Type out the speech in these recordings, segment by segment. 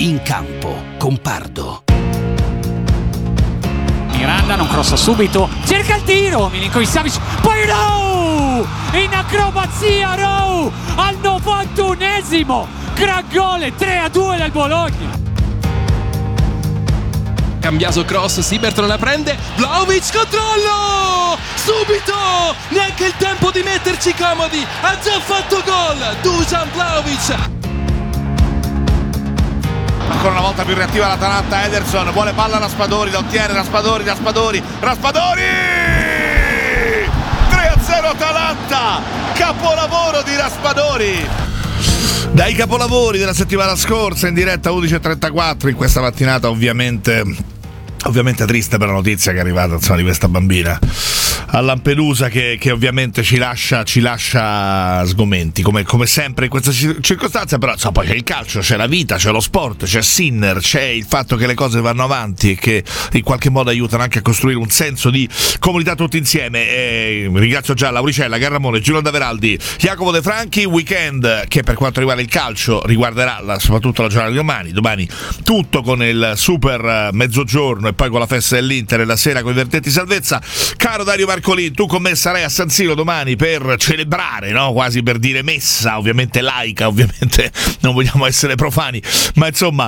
In campo con Pardo. Miranda non crossa subito, cerca il tiro, Milinković-Savić, poi Rowe! In acrobazia Rowe al 91esimo, gran gol, 3-2 del Bologna. Cambiaso cross, Siebert non la prende, Vlahović, controllo! Subito! Neanche il tempo di metterci comodi, ha già fatto gol, Dusan Vlahović! Ancora una volta più reattiva l'Atalanta, Ederson vuole palla Raspadori, la ottiene Raspadori 3-0 Atalanta, capolavoro di Raspadori. Dai capolavori della settimana scorsa in diretta 11:34 in questa mattinata ovviamente triste per la notizia che è arrivata, insomma, di questa bambina a Lampedusa che ovviamente ci lascia sgomenti come sempre in questa circostanza, però insomma, poi c'è il calcio, c'è la vita, c'è lo sport, c'è Sinner, c'è il fatto che le cose vanno avanti e che in qualche modo aiutano anche a costruire un senso di comunità tutti insieme. Ringrazio già Lauricella, Garramone, Giulio Daveraldi, Jacopo De Franchi. Weekend che per quanto riguarda il calcio riguarderà soprattutto la giornata di domani tutto con il super mezzogiorno e poi con la festa dell'Inter e la sera con i verdetti salvezza. Caro Dario Marcolin, tu con me sarai a San Siro domani per celebrare, no? Quasi per dire messa, ovviamente laica, ovviamente non vogliamo essere profani, ma insomma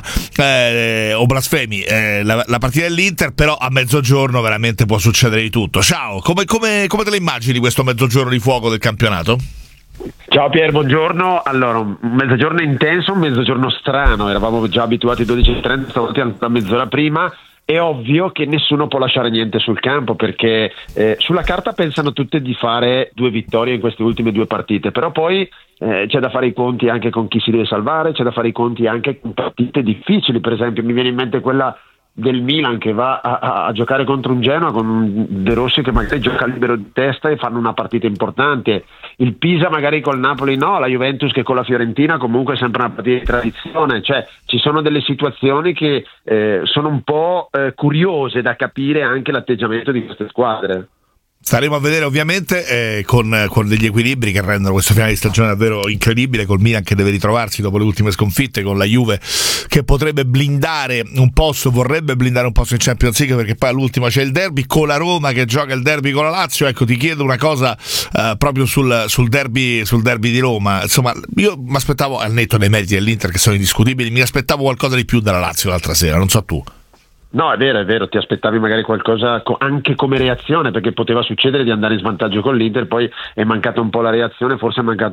o blasfemi, la partita dell'Inter, però a mezzogiorno veramente può succedere di tutto. Ciao, come te le immagini questo mezzogiorno di fuoco del campionato? Ciao Pier, buongiorno. Allora, un mezzogiorno intenso, un mezzogiorno strano, eravamo già abituati 12:30, stavolta mezz'ora prima. È ovvio che nessuno può lasciare niente sul campo perché sulla carta pensano tutte di fare 2 vittorie in queste ultime 2 partite, però poi c'è da fare i conti anche con chi si deve salvare, c'è da fare i conti anche con partite difficili. Per esempio mi viene in mente quella del Milan che va a giocare contro un Genoa con un De Rossi che magari gioca libero di testa e fanno una partita importante, il Pisa magari col Napoli no, la Juventus che con la Fiorentina comunque è sempre una partita di tradizione. Cioè ci sono delle situazioni che sono un po' curiose da capire anche l'atteggiamento di queste squadre. Staremo a vedere ovviamente con degli equilibri che rendono questo finale di stagione davvero incredibile, col Milan che deve ritrovarsi dopo le ultime sconfitte, con la Juve che potrebbe blindare un posto, vorrebbe blindare un posto in Champions League perché poi all'ultimo c'è il derby, con la Roma che gioca il derby con la Lazio. Ecco, ti chiedo una cosa proprio sul derby di Roma. Insomma, io mi aspettavo, al netto dei meriti dell'Inter che sono indiscutibili, mi aspettavo qualcosa di più dalla Lazio l'altra sera, non so tu. No, è vero, ti aspettavi magari qualcosa anche come reazione, perché poteva succedere di andare in svantaggio con l'Inter, poi è mancata un po' la reazione, forse è mancato